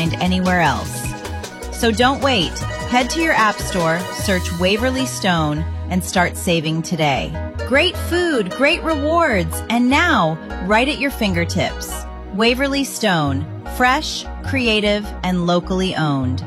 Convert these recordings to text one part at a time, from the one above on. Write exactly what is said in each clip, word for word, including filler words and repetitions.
find anywhere else. So don't wait. Head to your app store, search Waverly Stone, and start saving today. Great food, great rewards, and now, right at your fingertips. Waverly Stone, fresh, creative, and locally owned.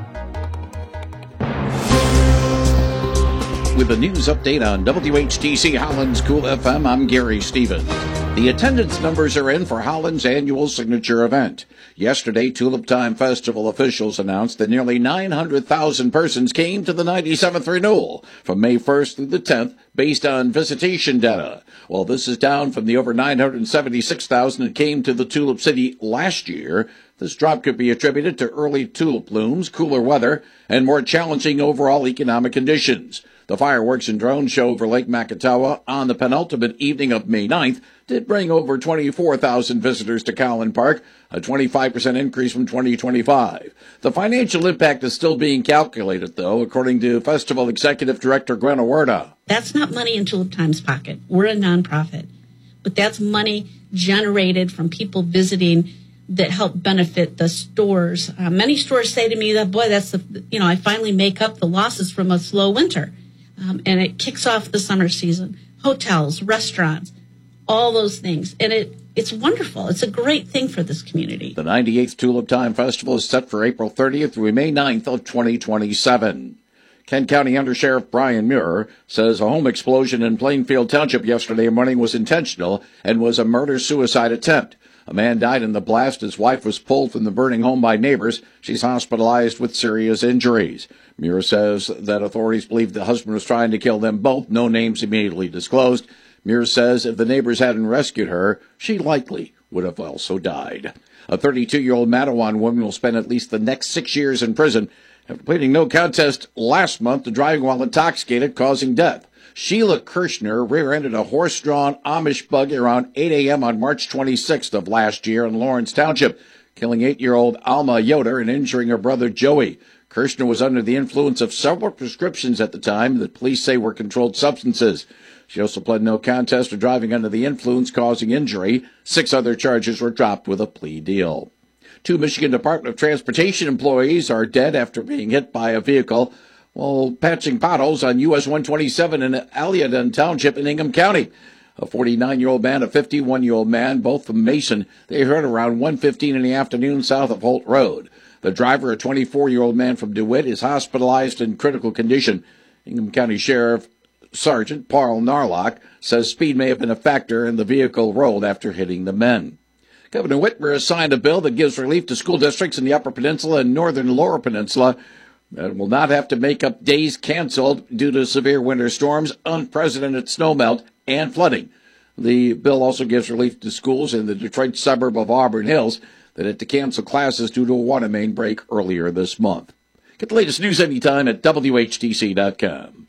With a news update on W H T C Holland's Cool F M, I'm Gary Stevens. The attendance numbers are in for Holland's annual signature event. Yesterday, Tulip Time Festival officials announced that nearly nine hundred thousand persons came to the ninety-seventh renewal from May first through the tenth based on visitation data. While this is down from the over nine hundred seventy-six thousand that came to the Tulip City last year, this drop could be attributed to early tulip blooms, cooler weather, and more challenging overall economic conditions. The fireworks and drone show over Lake Makatawa on the penultimate evening of May ninth did bring over twenty-four thousand visitors to Collin Park, a twenty-five percent increase from twenty twenty-five. The financial impact is still being calculated, though, according to Festival Executive Director Gwen Awarda. That's not money in Tulip Time's pocket. We're a nonprofit. But that's money generated from people visiting that help benefit the stores. Uh, many stores say to me that, boy, that's the, you know, I finally make up the losses from a slow winter. Um, and it kicks off the summer season. Hotels, restaurants, all those things. And it it's wonderful. It's a great thing for this community. The ninety-eighth Tulip Time Festival is set for April thirtieth through May ninth of twenty twenty-seven. Kent County Undersheriff Brian Muir says a home explosion in Plainfield Township yesterday morning was intentional and was a murder-suicide attempt. A man died in the blast. His wife was pulled from the burning home by neighbors. She's hospitalized with serious injuries. Muir says that authorities believe the husband was trying to kill them both. No names immediately disclosed. Muir says if the neighbors hadn't rescued her, she likely would have also died. A thirty-two-year-old Mattawan woman will spend at least the next six years in prison after pleading no contest last month to driving while intoxicated, causing death. Sheila Kirshner rear-ended a horse-drawn Amish buggy around eight a.m. on March twenty-sixth of last year in Lawrence Township, killing eight-year-old Alma Yoder and injuring her brother Joey. Kirshner was under the influence of several prescriptions at the time that police say were controlled substances. She also pled no contest to driving under the influence causing injury. Six other charges were dropped with a plea deal. Two Michigan Department of Transportation employees are dead after being hit by a vehicle while patching potholes on U S one twenty-seven in Aliadon Township in Ingham County. A forty-nine-year-old man, a fifty-one-year-old man, both from Mason, they hurt around one fifteen in the afternoon south of Holt Road. The driver, a twenty-four-year-old man from DeWitt, is hospitalized in critical condition. Ingham County Sheriff Sergeant Paul Narlock says speed may have been a factor and the vehicle rolled after hitting the men. Governor Whitmer has signed a bill that gives relief to school districts in the Upper Peninsula and Northern Lower Peninsula that will not have to make up days canceled due to severe winter storms, unprecedented snowmelt, and flooding. The bill also gives relief to schools in the Detroit suburb of Auburn Hills that had to cancel classes due to a water main break earlier this month. Get the latest news anytime at W H T C dot com.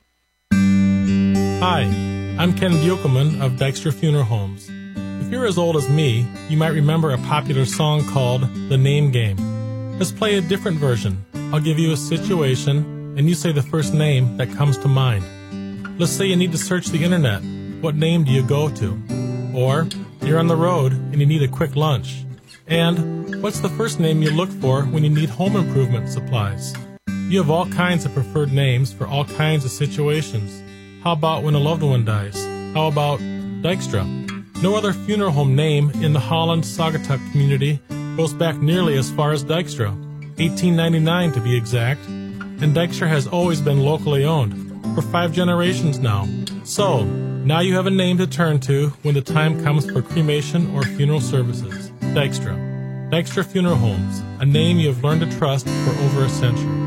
Hi, I'm Ken Buchelman of Dykstra Funeral Homes. If you're as old as me, you might remember a popular song called The Name Game. Let's play a different version. I'll give you a situation, and you say the first name that comes to mind. Let's say you need to search the internet. What name do you go to? Or you're on the road and you need a quick lunch. And what's the first name you look for when you need home improvement supplies? You have all kinds of preferred names for all kinds of situations. How about when a loved one dies? How about Dykstra? No other funeral home name in the Holland Saugatuck community goes back nearly as far as Dykstra, eighteen ninety-nine to be exact, and Dykstra has always been locally owned, for five generations now. So, now you have a name to turn to when the time comes for cremation or funeral services. Dykstra. Dykstra Funeral Homes, a name you have learned to trust for over a century.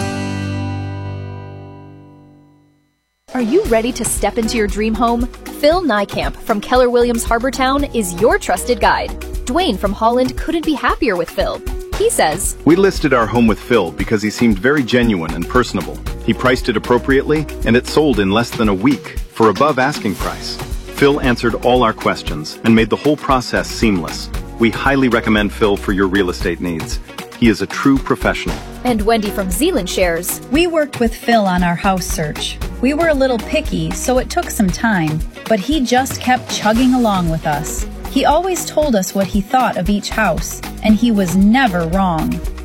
Are you ready to step into your dream home? Phil Niekamp from Keller Williams Harbortown is your trusted guide. Dwayne from Holland couldn't be happier with Phil. He says, "We listed our home with Phil because he seemed very genuine and personable. He priced it appropriately, and it sold in less than a week for above asking price. Phil answered all our questions and made the whole process seamless. We highly recommend Phil for your real estate needs. He is a true professional." And Wendy from Zeeland shares, "We worked with Phil on our house search. We were a little picky, so it took some time, but he just kept chugging along with us. He always told us what he thought of each house, and he was never wrong.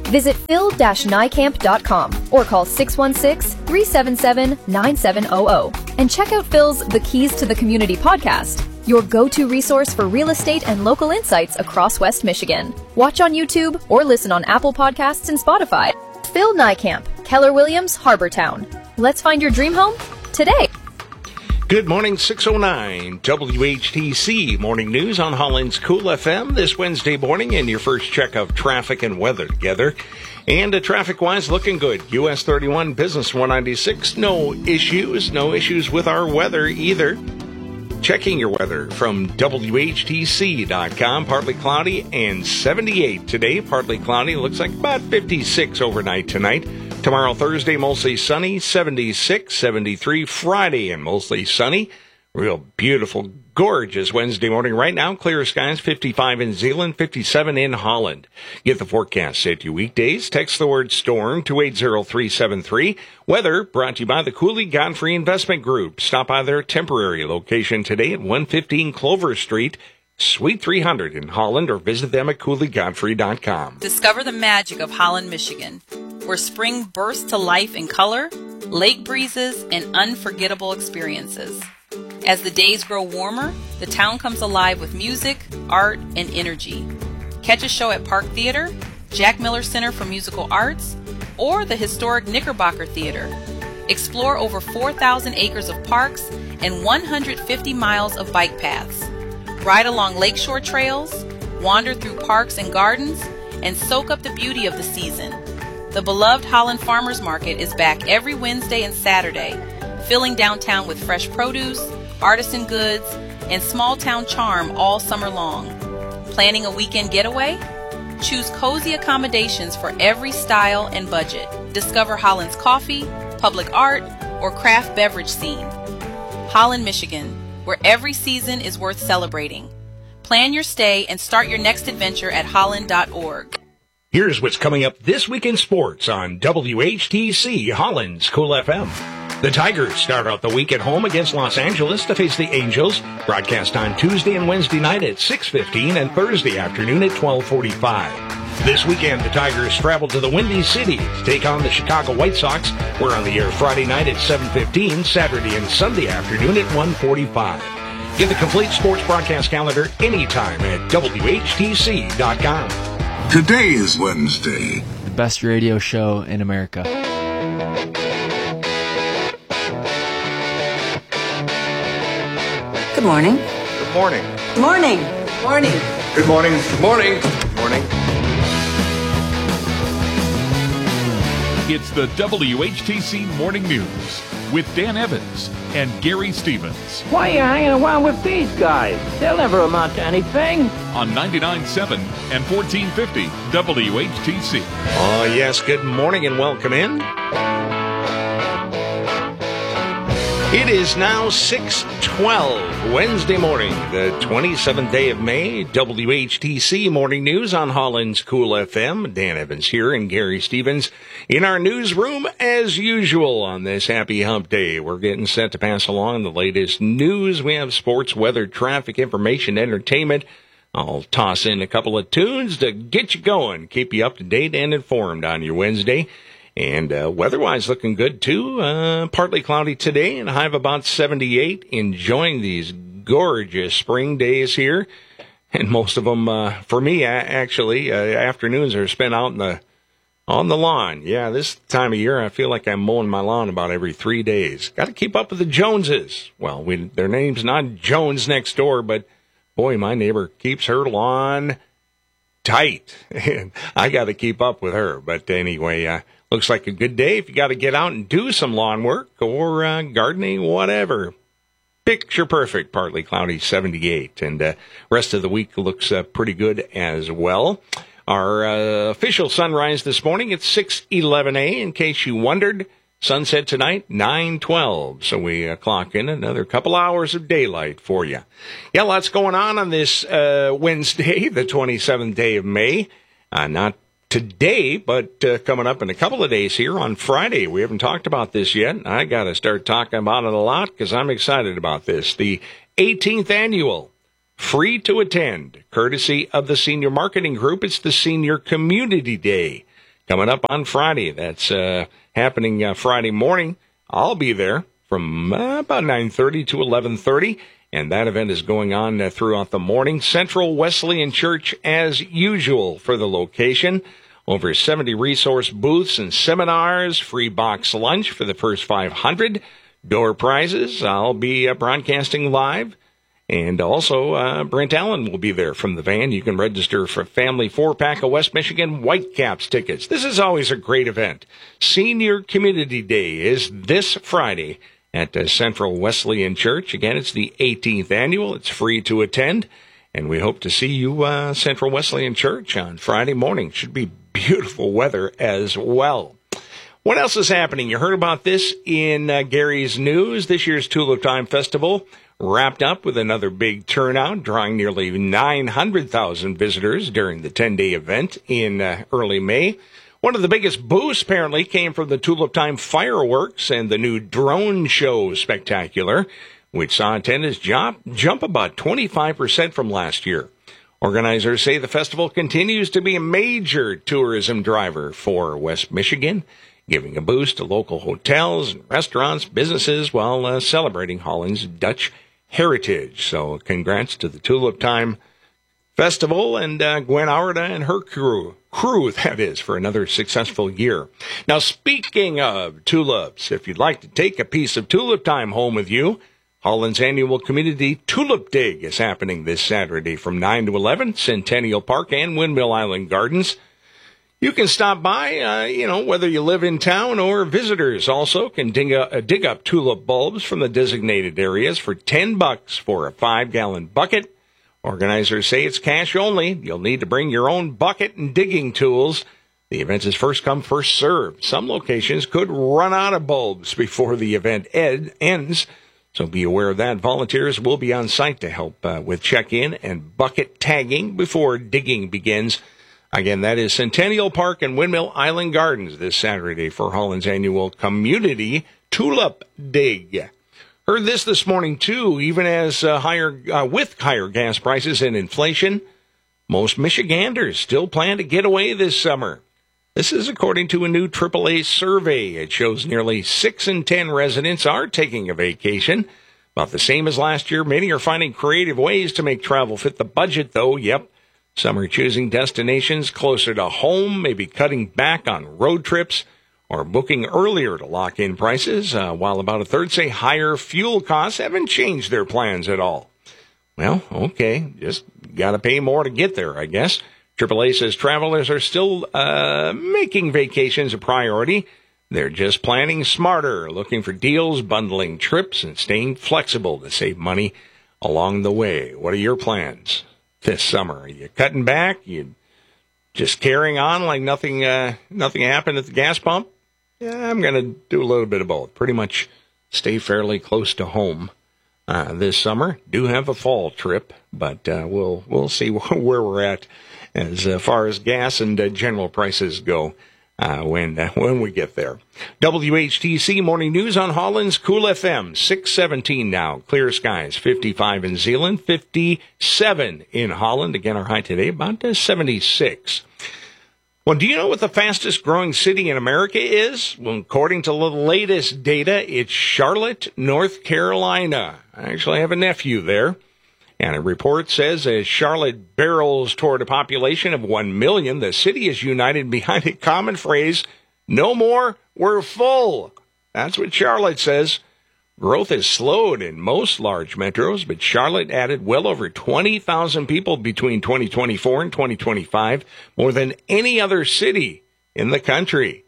Visit phil dash nycamp dot com or call six one six, three seven seven, nine seven zero zero and check out Phil's The Keys to the Community podcast, your go-to resource for real estate and local insights across West Michigan. Watch on YouTube or listen on Apple Podcasts and Spotify. Phil Nycamp, Keller Williams, Harbortown. Let's find your dream home today. Good morning, six oh nine W H T C Morning News on Holland's Cool F M this Wednesday morning, and your first check of traffic and weather together. And uh, traffic-wise, looking good. U S thirty-one, Business one ninety-six, no issues. No issues with our weather either. Checking your weather from W H T C dot com. Partly cloudy and seventy-eight today. Partly cloudy. Looks like about fifty-six overnight tonight. Tomorrow, Thursday, mostly sunny, seventy-six, seventy-three. Friday, and mostly sunny. Real beautiful, gorgeous Wednesday morning. Right now, clear skies, fifty-five in Zeeland, fifty-seven in Holland. Get the forecast set to you weekdays. Text the word storm to eight zero three seven three. Weather brought to you by the Cooley Godfrey Investment Group. Stop by their temporary location today at one fifteen Clover Street, Suite three hundred in Holland, or visit them at cooley godfrey dot com. Discover the magic of Holland, Michigan, where spring bursts to life in color, lake breezes, and unforgettable experiences. As the days grow warmer, the town comes alive with music, art, and energy. Catch a show at Park Theater, Jack Miller Center for Musical Arts, or the historic Knickerbocker Theater. Explore over four thousand acres of parks and one hundred fifty miles of bike paths. Ride along lakeshore trails, wander through parks and gardens, and soak up the beauty of the season. The beloved Holland Farmers Market is back every Wednesday and Saturday, filling downtown with fresh produce, artisan goods, and small-town charm all summer long. Planning a weekend getaway? Choose cozy accommodations for every style and budget. Discover Holland's coffee, public art, or craft beverage scene. Holland, Michigan, where every season is worth celebrating. Plan your stay and start your next adventure at holland dot org. Here's what's coming up this week in sports on W H T C Holland's Cool F M. The Tigers start out the week at home against Los Angeles to face the Angels. Broadcast on Tuesday and Wednesday night at six fifteen and Thursday afternoon at twelve forty-five. This weekend, the Tigers travel to the Windy City to take on the Chicago White Sox. We're on the air Friday night at seven fifteen, Saturday and Sunday afternoon at one forty-five. Get the complete sports broadcast calendar anytime at W H T C dot com. Today is Wednesday. The best radio show in America. Good morning. Good morning. Good morning. Good morning. Good morning. Good morning. Good morning. It's the W H T C Morning News with Dan Evans and Gary Stevens. Why are you hanging around with these guys? They'll never amount to anything. On ninety-nine point seven and fourteen fifty W H T C. Oh, yes. Good morning and welcome in. It is now six twelve, Wednesday morning, the twenty-seventh day of May. W H T C Morning News on Holland's Cool F M. Dan Evans here and Gary Stevens in our newsroom as usual on this happy hump day. We're getting set to pass along the latest news. We have sports, weather, traffic, information, entertainment. I'll toss in a couple of tunes to get you going, keep you up to date and informed on your Wednesday. And uh, weather-wise, looking good, too. Uh, partly cloudy today and a high of about seventy-eight. Enjoying these gorgeous spring days here. And most of them, uh, for me, actually, uh, afternoons are spent out in the, on the lawn. Yeah, this time of year, I feel like I'm mowing my lawn about every three days. Got to keep up with the Joneses. Well, we, their name's not Jones next door, but, boy, my neighbor keeps her lawn tight. And I got to keep up with her. But anyway, uh, looks like a good day if you got to get out and do some lawn work or uh, gardening, whatever. Picture perfect, partly cloudy, seventy-eight. And uh, rest of the week looks uh, pretty good as well. Our uh, official sunrise this morning at six eleven a, in case you wondered. Sunset tonight, nine twelve. So we uh, clock in another couple hours of daylight for you. Yeah, lots going on on this uh, Wednesday, the twenty-seventh day of May. Uh, not today, but uh, coming up in a couple of days here on Friday. We haven't talked about this yet. I got to start talking about it a lot because I'm excited about this. The eighteenth annual free to attend, courtesy of the Senior Marketing Group. It's the Senior Community Day. coming up on Friday. That's uh, happening uh, Friday morning. I'll be there from uh, about nine thirty to eleven thirty, and that event is going on uh, throughout the morning. Central Wesleyan Church, as usual, for the location. Over seventy resource booths and seminars, free box lunch for the first five hundred. Door prizes. I'll be uh, broadcasting live. And also, uh, Brent Allen will be there from the van. You can register for family four-pack of West Michigan Whitecaps tickets. This is always a great event. Senior Community Day is this Friday at uh, Central Wesleyan Church. Again, it's the eighteenth annual. It's free to attend. And we hope to see you, uh, Central Wesleyan Church, on Friday morning. Should be beautiful weather as well. What else is happening? You heard about this in uh, Gary's news. This year's Tulip Time Festival wrapped up with another big turnout, drawing nearly nine hundred thousand visitors during the ten-day event in uh, early May. One of the biggest boosts, apparently, came from the Tulip Time fireworks and the new drone show spectacular, which saw attendance jump, jump about twenty-five percent from last year. Organizers say the festival continues to be a major tourism driver for West Michigan, giving a boost to local hotels and restaurants, businesses, while uh, celebrating Holland's Dutch heritage. So congrats to the Tulip Time Festival and uh, Gwen Aurda and her crew, crew, that is, for another successful year. Now, speaking of tulips, if you'd like to take a piece of Tulip Time home with you, Holland's annual community Tulip Dig is happening this Saturday from nine to eleven, Centennial Park and Windmill Island Gardens. You can stop by, uh, you know, whether you live in town or visitors also can dig, uh, dig up tulip bulbs from the designated areas for ten bucks for a five-gallon bucket. Organizers say it's cash only. You'll need to bring your own bucket and digging tools. The event is first come, first served. Some locations could run out of bulbs before the event ed- ends, so be aware of that. Volunteers will be on site to help uh, with check-in and bucket tagging before digging begins. Again, that is Centennial Park and Windmill Island Gardens this Saturday for Holland's annual community Tulip Dig. Heard this this morning, too, even as uh, higher uh, with higher gas prices and inflation, most Michiganders still plan to get away this summer. This is according to a new triple A survey. It shows nearly six in ten residents are taking a vacation. About the same as last year, many are finding creative ways to make travel fit the budget, though. Yep, some are choosing destinations closer to home, maybe cutting back on road trips, or booking earlier to lock in prices, uh, while about a third say higher fuel costs haven't changed their plans at all. Well, okay, just got to pay more to get there, I guess. triple A says travelers are still uh, making vacations a priority. They're just planning smarter, looking for deals, bundling trips, and staying flexible to save money along the way. What are your plans this summer? Are you cutting back? You just carrying on like nothing uh, nothing happened at the gas pump? Yeah, I'm going to do a little bit of both. Pretty much stay fairly close to home uh, this summer. Do have a fall trip, but uh, we'll we'll see where we're at as uh, far as gas and uh, general prices go uh, when uh, when we get there. W H T C Morning News on Holland's Cool F M, six seventeen now. Clear skies, fifty-five in Zeeland, fifty-seven in Holland. Again, our high today, about uh, seventy-six. Well, do you know what the fastest growing city in America is? Well, according to the latest data, it's Charlotte, North Carolina. I actually have a nephew there. And a report says as Charlotte barrels toward a population of one million, the city is united behind a common phrase, no more, we're full. That's what Charlotte says. Growth has slowed in most large metros, but Charlotte added well over twenty thousand people between twenty twenty-four and twenty twenty-five, more than any other city in the country.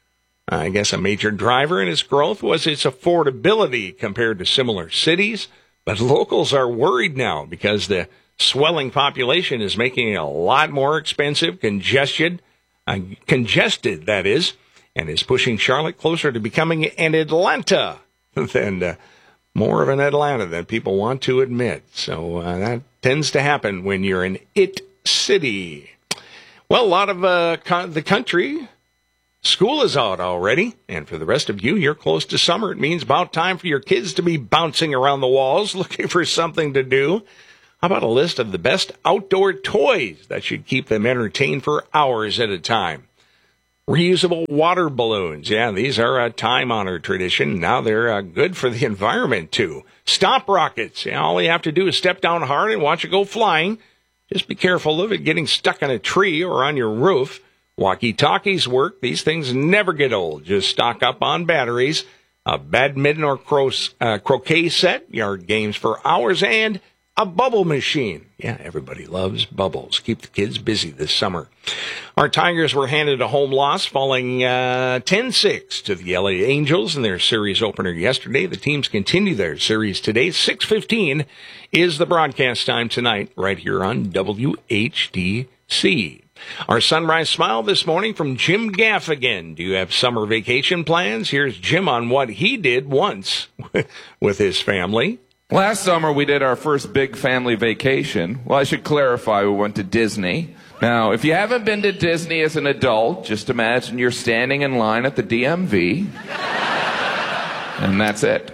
I guess a major driver in its growth was its affordability compared to similar cities, but locals are worried now because the swelling population is making it a lot more expensive, congested, uh, congested that is, and is pushing Charlotte closer to becoming an Atlanta. than uh, more of an Atlanta than people want to admit. So uh, that tends to happen when you're an it city. Well, a lot of uh, con- the country, school is out already. And for the rest of you, you're close to summer. It means about time for your kids to be bouncing around the walls looking for something to do. How about a list of the best outdoor toys that should keep them entertained for hours at a time? Reusable water balloons. Yeah, these are a time-honored tradition. Now they're uh, good for the environment, too. Stop rockets. Yeah, all you have to do is step down hard and watch it go flying. Just be careful of it getting stuck on a tree or on your roof. Walkie-talkies work. These things never get old. Just stock up on batteries. A badminton or cro- uh, croquet set, yard games for hours, and a bubble machine. Yeah, everybody loves bubbles. Keep the kids busy this summer. Our Tigers were handed a home loss, falling uh, ten six to the L A Angels in their series opener yesterday. The teams continue their series today. six fifteen is the broadcast time tonight, right here on W H T C. Our Sunrise Smile this morning from Jim Gaffigan. Do you have summer vacation plans? Here's Jim on what he did once with his family. Last summer, we did our first big family vacation. Well, I should clarify, we went to Disney. Now, if you haven't been to Disney as an adult, just imagine you're standing in line at the D M V. And that's it.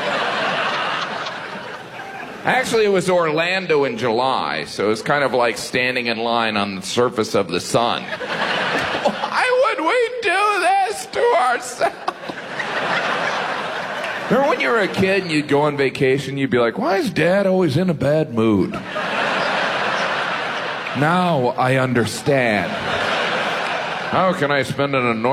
Actually, it was Orlando in July, so it was kind of like standing in line on the surface of the sun. Why would we do this to ourselves? Remember when you were a kid and you'd go on vacation, you'd be like, why is Dad always in a bad mood? Now I understand. How can I spend an enormous